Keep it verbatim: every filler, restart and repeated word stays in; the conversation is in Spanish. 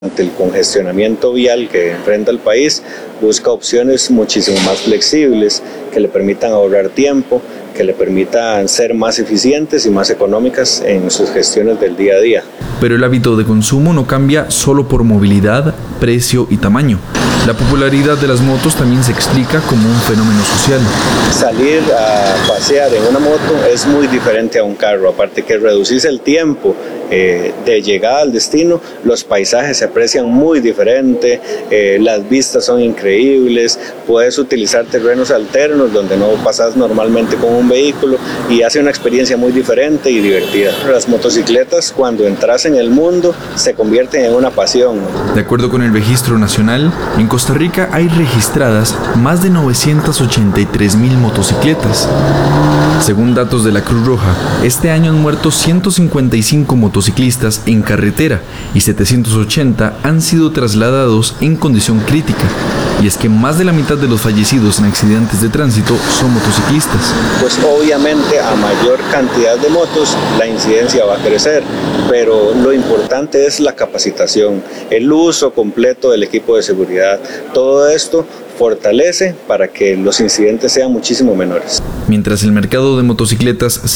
Ante el congestionamiento vial que enfrenta el país, busca opciones muchísimo más flexibles que le permitan ahorrar tiempo, que le permitan ser más eficientes y más económicas en sus gestiones del día a día. Pero el hábito de consumo no cambia solo por movilidad, precio y tamaño. La popularidad de las motos también se explica como un fenómeno social. Salir a pasear en una moto es muy diferente a un carro, aparte que reducirse el tiempo eh, de llegada al destino, los paisajes se aprecian muy diferente, eh, las vistas son increíbles, puedes utilizar terrenos alternos donde no pasas normalmente con un vehículo y hace una experiencia muy diferente y divertida. Las motocicletas, cuando entras en el mundo, se convierten en una pasión. De acuerdo con el Registro Nacional, en Costa Rica hay registradas más de novecientas ochenta y tres mil motocicletas. Según datos de la Cruz Roja, este año han muerto ciento cincuenta y cinco motociclistas en carretera y setecientos ochenta han sido trasladados en condición crítica. Y es que más de la mitad de los fallecidos en accidentes de tránsito son motociclistas. Pues obviamente a mayor cantidad de motos la incidencia va a crecer, pero lo importante es la capacitación, el uso completo del equipo de seguridad. Todo esto fortalece para que los incidentes sean muchísimo menores. Mientras el mercado de motocicletas